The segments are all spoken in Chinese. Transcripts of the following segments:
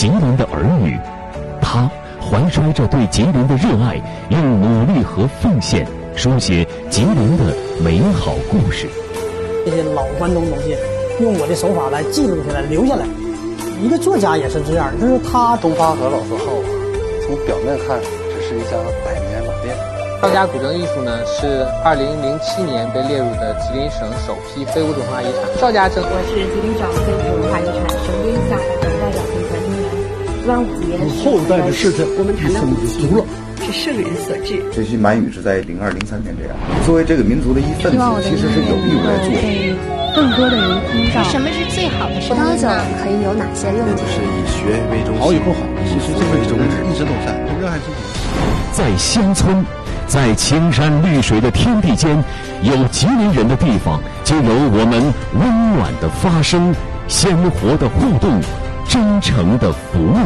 吉林的儿女，他怀揣着对吉林的热爱，用努力和奉献书写吉林的美好故事。 这些老关东东西，用我的手法来记录下来、留下来。一个作家也是这样，就是他东方和老字号啊，从表面看只是一家百年老店。 赵家古镇艺术呢，是2007年被列入的吉林省首批非物质文化遗产。赵家镇， 我是吉林省非物质文化遗产省规下的代表评传人员。端午节后代的事情， 我们谈的就足了。 是圣人所致。 这些满语是在02、03年这样。作为这个民族的一份子，其实是有义务来做。 更多的人听到什么是最好的声音呢？ 可以有哪些用途？ 是以学为中心， 好以后好，其实这份宗旨一直都在，热爱自己。 在乡村，在青山绿水的天地间，有吉林人的地方，就有我们温暖的发声、鲜活的互动、真诚的服务。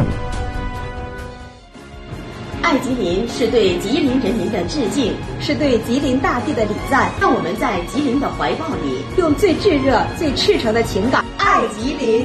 爱吉林是对吉林人民的致敬， 是对吉林大地的礼赞。 让我们在吉林的怀抱里， 用最炙热、最赤诚的情感爱吉林。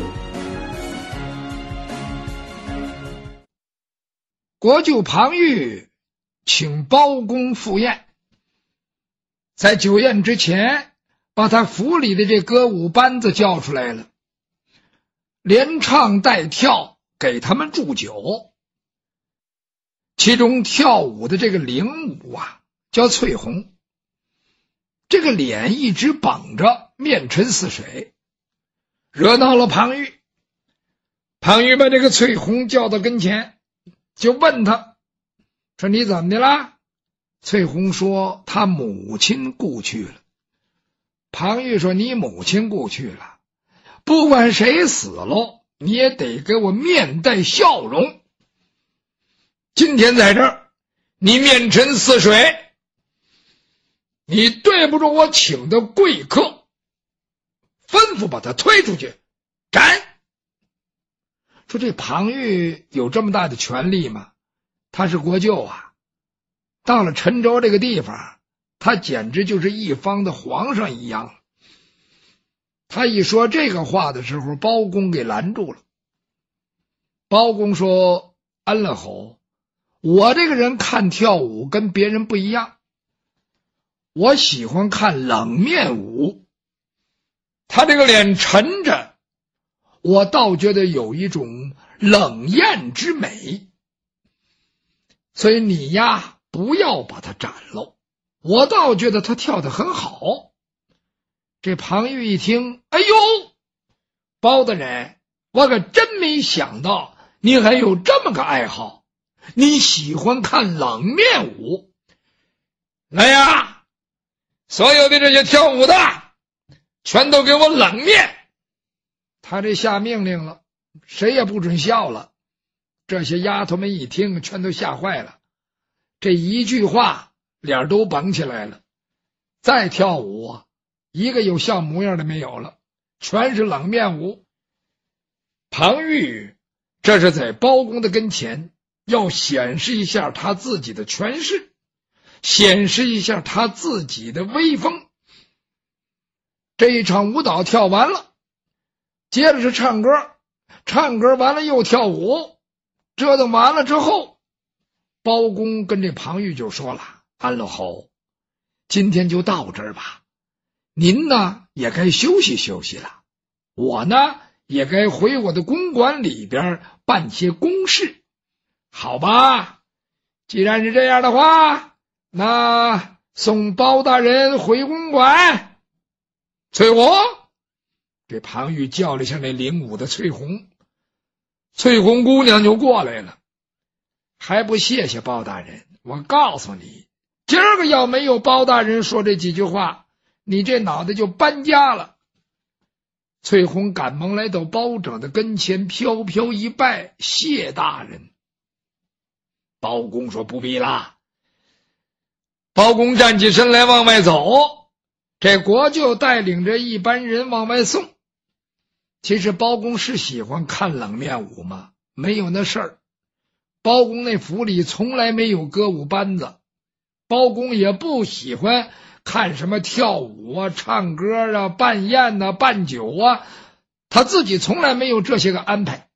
国舅庞玉请包公赴宴，在酒宴之前，把他府里的这歌舞班子叫出来了，连唱带跳，给他们祝酒。其中跳舞的这个领舞啊，叫翠红，这个脸一直绷着，面沉似水，惹恼了庞玉。庞玉把这个翠红叫到跟前，就问他说：“你怎么的啦？”翠红说：“他母亲故去了。”庞玉说：“你母亲故去了，不管谁死了，你也得给我面带笑容。今天在这儿，你面沉似水，你对不住我请的贵客，吩咐把他推出去，斩。”说这庞玉有这么大的权力吗？他是国舅啊，到了陈州这个地方，他简直就是一方的皇上一样。他一说这个话的时候，包公给拦住了。包公说：“安了侯，我这个人看跳舞跟别人不一样，我喜欢看冷面舞。他这个脸沉着，我倒觉得有一种冷艳之美。所以你呀，不要把他斩了，我倒觉得他跳得很好。”这庞玉一听，哎呦，包大人，我可真没想到你还有这么个爱好，你喜欢看冷面舞。来呀，所有的这些跳舞的全都给我冷面。他这下命令了，谁也不准笑了。这些丫头们一听，全都吓坏了，这一句话脸都绷起来了。再跳舞啊，一个有笑模样的没有了，全是冷面舞。庞玉这是在包公的跟前要显示一下他自己的权势，显示一下他自己的威风。这一场舞蹈跳完了，接着是唱歌，唱歌完了又跳舞，折腾完了之后，包公跟这庞玉就说了：“安乐侯，今天就到这儿吧，您呢也该休息休息了，我呢也该回我的公馆里边办些公事，好吧？既然是这样的话，那送包大人回公馆。”翠红，这庞玉叫了一下那领舞的翠红，翠红姑娘就过来了，还不谢谢包大人？我告诉你，今儿个要没有包大人说这几句话，你这脑袋就搬家了。翠红赶忙来到包拯的跟前，飘飘一拜：“谢大人。”包公说：“不必啦。”包公站起身来往外走，这国舅带领着一班人往外送。其实包公是喜欢看冷面舞吗？没有那事儿。包公那府里从来没有歌舞班子，包公也不喜欢看什么跳舞啊、唱歌啊、办宴啊、办酒啊，他自己从来没有这些个安排。